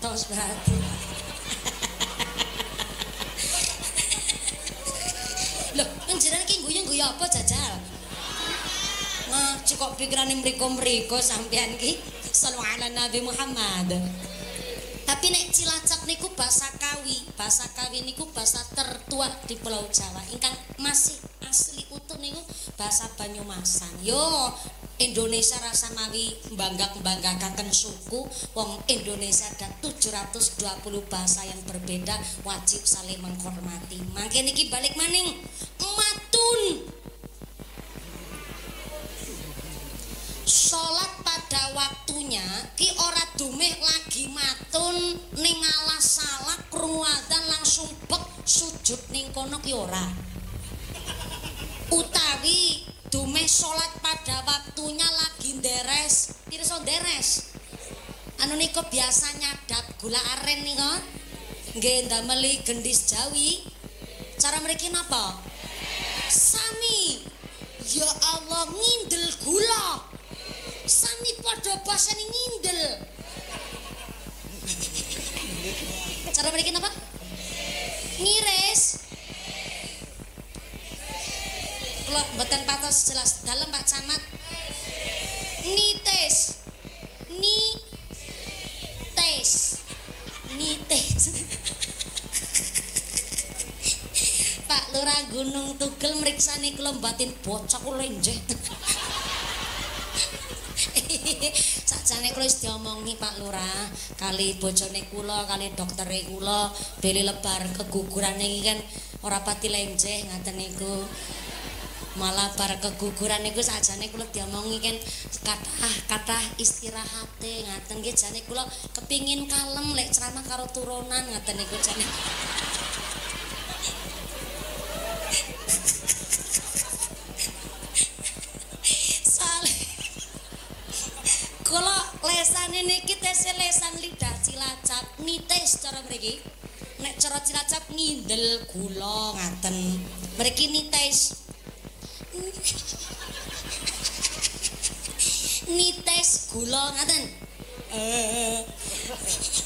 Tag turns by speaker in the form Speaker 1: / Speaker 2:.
Speaker 1: atos berarti. Loh, panjenengan iki guyu-guyu apa jajal? Ngaji kok pikirane mriko-mriko sampean ki. Shallallahu ala Nabi Muhammad. Tapi nek Cilacap niku basa Kawi niku basa tertua di Pulau Jawa. Ingkang masih asli utuh niku basa Banyumasan. Yo, Indonesia rasa mawi bangga-banggakan suku. Wong Indonesia ada 720 bahasa yang berbeda, wajib saling menghormati. Mangke niki balik maning matun. Salat pada waktunya ki ora dumeh lagi matun ning alas salah krungu adzan langsung bek sujud ning kono ki ora. Utawi dumeh salat pada waktunya lagi nderes, pirsa nderes. Anu nika biasa nyadat gula aren nika. Nggih ndameli gendis Jawi. Cara mriki napa? Sami. Ya Allah ngindel gula. Sami padha basane ngindel. Cara mriki napa? Ngiris. Kula mboten patos jelas dalem Pak Camat. Nites. Pak Lurah Gunung Tugel mriksani kula batin bocah kula enjeh. Sakjane kula wis diomongi Pak Lurah kali bojone kula kali doktere kula beli lebar keguguran iki kan ora pati lenjeh ngaten niku. Malah bar keguguran niku sakjane kula diomongi kan kathah istirahate ngaten nggih jane kula kepingin kalem lek ceramah karo turunan ngaten niku jane. Kula lesane niki tes lesan lidah Cilacap nites cara mriki. Nek cara Cilacap ngindel gula ngaten. Mriki nites. Nites gula ngaten.